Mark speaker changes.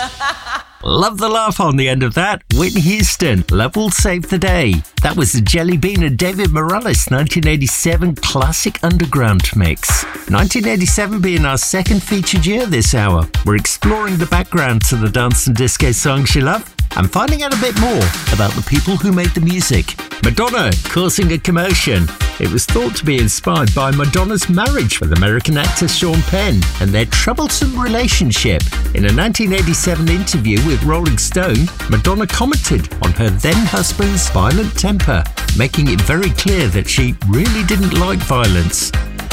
Speaker 1: Love the laugh on the end of that. Whitney Houston, Love Will Save the Day. That was the Jelly Bean and David Morales 1987 classic underground mix. 1987 being our second featured year this hour. We're exploring the background to the dance and disco songs you love and finding out a bit more about the people who made the music. Madonna causing a commotion. It was thought to be inspired by Madonna's marriage with American actor Sean Penn and their troublesome relationship. In a 1987 interview with Rolling Stone, Madonna commented on her then-husband's violent temper, making it very clear that she really didn't like violence.